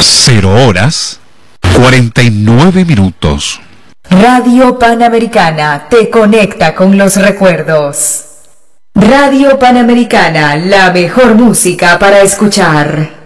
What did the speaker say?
0:49. Radio Panamericana te conecta con los recuerdos. Radio Panamericana, la mejor música para escuchar.